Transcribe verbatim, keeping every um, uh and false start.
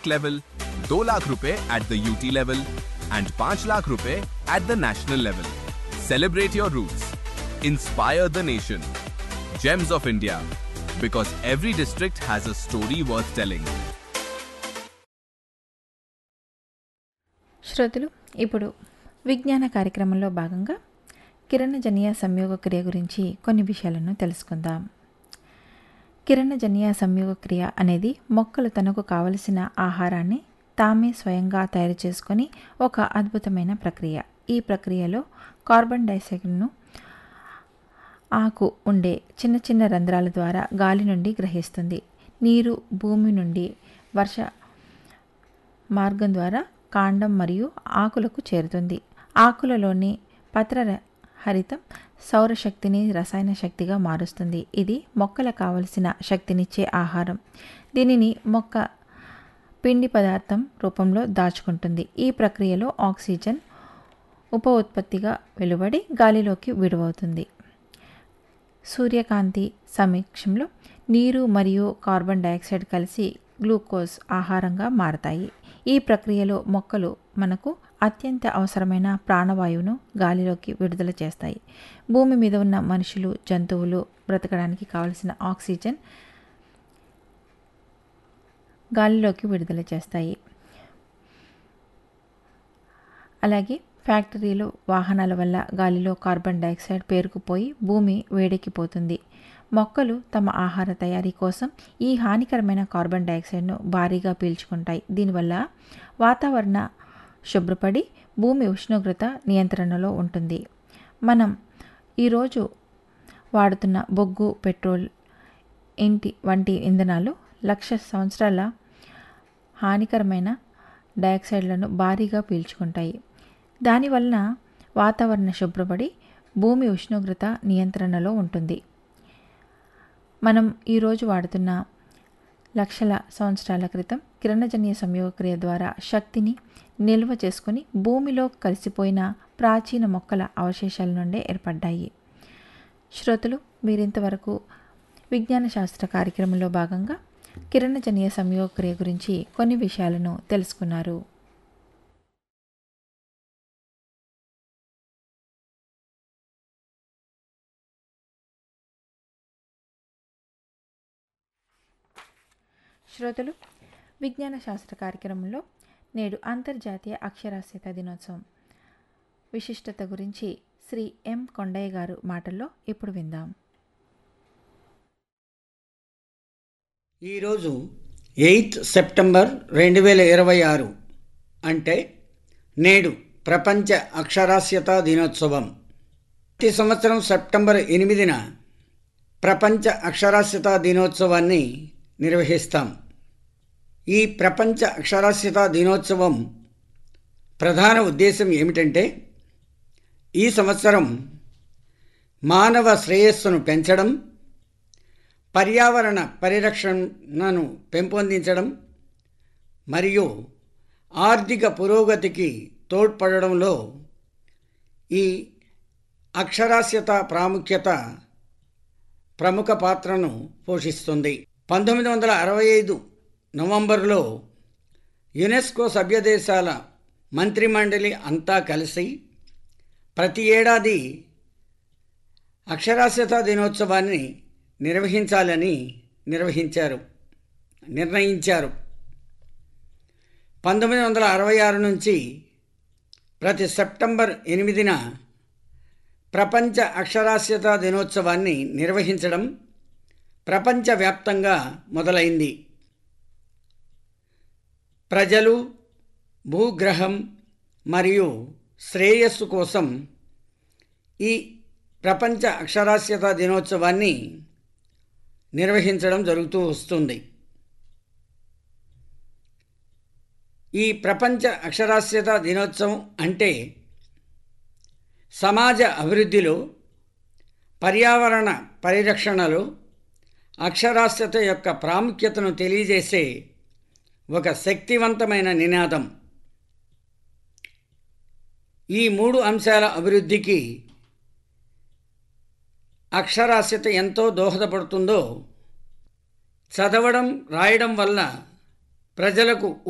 district level, दो लाख रुपए at the U T level and पाँच लाख रुपए at the national level. Celebrate your roots. Inspire the nation. Gems of India. Because every district has a story worth telling. శ్రోతలు ఇప్పుడు విజ్ఞాన కార్యక్రమంలో భాగంగా కిరణజన్య సంయోగ క్రియ గురించి కొన్ని విషయాలను తెలుసుకుందాం. కిరణజన్య సంయోగ క్రియ అనేది మొక్కలు తనకు కావలసిన ఆహారాన్ని తామే స్వయంగా తయారు చేసుకొని ఒక అద్భుతమైన ప్రక్రియ. ఈ ప్రక్రియలో కార్బన్ డైఆక్సైడ్ను ఆకు ఉండే చిన్న చిన్న రంధ్రాల ద్వారా గాలి నుండి గ్రహిస్తుంది. నీరు భూమి నుండి వర్ష మార్గం ద్వారా కాండం మరియు ఆకులకు చేరుతుంది. ఆకులలోని పత్ర హరితం సౌరశక్తిని రసాయన శక్తిగా మారుస్తుంది. ఇది మొక్కలకు కావలసిన శక్తినిచ్చే ఆహారం. దీనిని మొక్క పిండి పదార్థం రూపంలో దాచుకుంటుంది. ఈ ప్రక్రియలో ఆక్సిజన్ ఉప ఉత్పత్తిగా వెలువడి గాలిలోకి విడువవుతుంది. సూర్యకాంతి సమక్షంలో నీరు మరియు కార్బన్ డైఆక్సైడ్ కలిసి గ్లూకోజ్ ఆహారంగా మారతాయి. ఈ ప్రక్రియలో మొక్కలు మనకు అత్యంత అవసరమైన ప్రాణవాయువును గాలిలోకి విడుదల చేస్తాయి. భూమి మీద ఉన్న మనుషులు, జంతువులు బ్రతకడానికి కావలసిన ఆక్సిజన్ గాలిలోకి విడుదల చేస్తాయి. అలాగే ఫ్యాక్టరీలు, వాహనాల వల్ల గాలిలో కార్బన్ డైఆక్సైడ్ పేరుకుపోయి భూమి వేడెక్కిపోతుంది. మొక్కలు తమ ఆహార తయారీ కోసం ఈ హానికరమైన కార్బన్ డైఆక్సైడ్ను భారీగా పీల్చుకుంటాయి. దీనివల్ల వాతావరణ శుభ్రపడి భూమి ఉష్ణోగ్రత నియంత్రణలో ఉంటుంది. మనం ఈరోజు వాడుతున్న బొగ్గు, పెట్రోల్, ఇంటి వంటి ఇంధనాలు లక్ష సంవత్సరాల హానికరమైన డైఆక్సైడ్లను భారీగా పీల్చుకుంటాయి. దానివలన వాతావరణ శుభ్రపడి భూమి ఉష్ణోగ్రత నియంత్రణలో ఉంటుంది. మనం ఈరోజు వాడుతున్న లక్షల సంవత్సరాల క్రితం కిరణజన్య సంయోగ క్రియ ద్వారా శక్తిని నిల్వ చేసుకుని భూమిలో కలిసిపోయిన ప్రాచీన మొక్కల అవశేషాల నుండే ఏర్పడ్డాయి. శ్రోతలు, మీరింతవరకు విజ్ఞాన శాస్త్ర కార్యక్రమంలో భాగంగా కిరణజన్య సంయోగ క్రియ గురించి కొన్ని విషయాలను తెలుసుకున్నారు. శ్రోతలు, విజ్ఞాన శాస్త్ర కార్యక్రమంలో నేడు అంతర్జాతీయ అక్షరాస్యత దినోత్సవం విశిష్టత గురించి శ్రీ ఎం కొండయ్య గారు మాటల్లో ఇప్పుడు విందాం. ఈరోజు ఎయిత్ సెప్టెంబర్ రెండు వేల ఇరవై ఆరు అంటే నేడు ప్రపంచ అక్షరాస్యత దినోత్సవం. ప్రతి సంవత్సరం సెప్టెంబర్ ఎనిమిదిన ప్రపంచ అక్షరాస్యత దినోత్సవాన్ని నిర్వహిస్తాం. ఈ ప్రపంచ అక్షరాస్యత దినోత్సవం ప్రధాన ఉద్దేశం ఏమిటంటే, ఈ సంవత్సరం మానవ శ్రేయస్సును పెంచడం, పర్యావరణ పరిరక్షణను పెంపొందించడం మరియు ఆర్థిక పురోగతికి తోడ్పడడంలో ఈ అక్షరాస్యత ప్రాముఖ్యత ప్రముఖ పాత్రను పోషిస్తుంది. పంతొమ్మిది వందల అరవై ఐదు నవంబర్లో యునెస్కో సభ్యదేశాల మంత్రిమండలి అంతా కలిసి ప్రతి ఏడాది అక్షరాస్యత దినోత్సవాన్ని నిర్వహించాలని నిర్వహించారు నిర్ణయించారు పంతొమ్మిది వందల అరవై ఆరు నుంచి ప్రతి సెప్టెంబర్ ఎనిమిదిన ప్రపంచ అక్షరాస్యత దినోత్సవాన్ని నిర్వహించడం ప్రపంచవ్యాప్తంగా మొదలైంది. ప్రజలు, భూగ్రహం మరియు శ్రేయస్సు కోసం ఈ ప్రపంచ అక్షరాస్యత దినోత్సవాన్ని నిర్వహించడం జరుగుతూ వస్తుంది. ఈ ప్రపంచ అక్షరాస్యత దినోత్సవం అంటే సమాజ అభివృద్ధిలో, పర్యావరణ పరిరక్షణలో అక్షరాస్యత యొక్క ప్రాముఖ్యతను తెలియజేసే ఒక శక్తివంతమైన నినాదం. ఈ మూడు అంశాల అభివృద్ధికి అక్షరాస్యత ఎంతో దోహదపడుతుందో, చదవడం రాయడం వల్ల ప్రజలకు